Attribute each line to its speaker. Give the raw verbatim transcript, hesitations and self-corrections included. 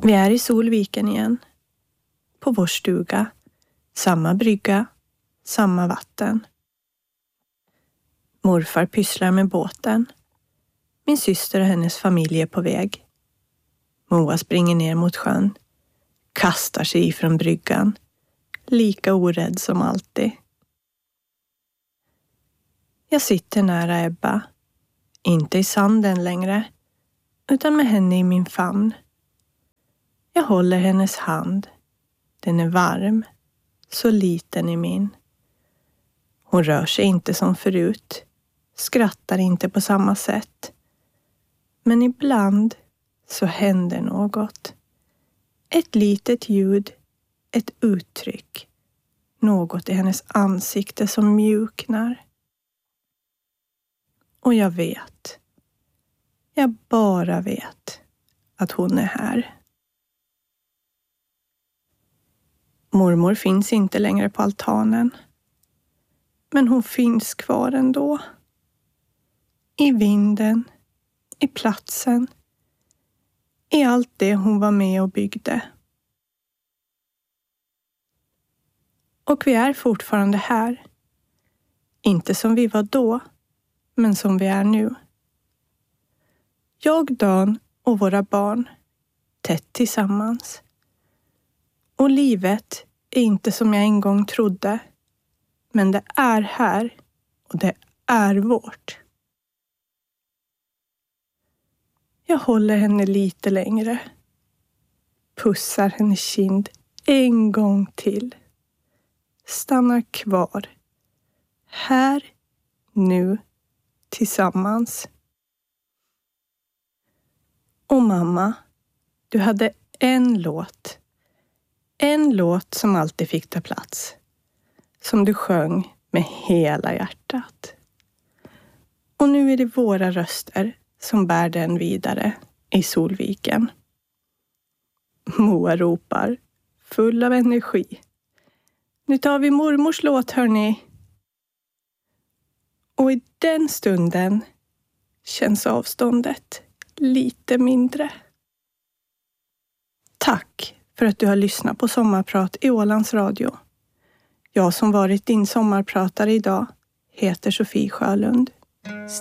Speaker 1: Vi är i Solviken igen. På vår stuga. Samma brygga. Samma vatten. Morfar pysslar med båten. Min syster och hennes familj är på väg. Moa springer ner mot sjön. Kastar sig ifrån bryggan. Lika orädd som alltid. Jag sitter nära Ebba. Inte i sanden längre. Utan med henne i min famn. Jag håller hennes hand. Den är varm. Så liten i min. Hon rör sig inte som förut. Skrattar inte på samma sätt. Men ibland så händer något. Ett litet ljud. Ett uttryck. Något i hennes ansikte som mjuknar. Och jag vet. Jag bara vet att hon är här. Mormor finns inte längre på altanen. Men hon finns kvar ändå. I vinden. I platsen. I allt det hon var med och byggde. Och vi är fortfarande här. Inte som vi var då. Men som vi är nu. Jag, Dan och våra barn. Tätt tillsammans. Och livet är inte som jag en gång trodde. Men det är här. Och det är vårt. Jag håller henne lite längre. Pussar hennes kind en gång till. Stannar kvar. Här, nu, tillsammans. Och mamma, du hade en låt. En låt som alltid fick ta plats. Som du sjöng med hela hjärtat. Och nu är det våra röster som bär den vidare i Solviken. Moa ropar, full av energi. Nu tar vi mormors låt, hörni. Och i den stunden känns avståndet lite mindre. Tack för att du har lyssnat på Sommarprat i Ålands Radio. Jag som varit din sommarpratare idag heter Sofie Sjölund.